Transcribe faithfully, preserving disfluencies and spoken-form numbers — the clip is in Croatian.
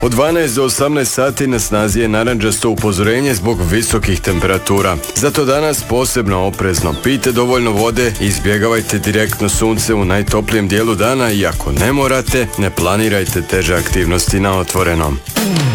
Od dvanaest do osamnaest sati na snazi je narandžasto upozorenje zbog visokih temperatura. Zato danas posebno oprezno pijte dovoljno vode i izbjegavajte direktno sunce u najtoplijem dijelu dana i ako ne morate, ne planirajte teže aktivnosti na otvorenom.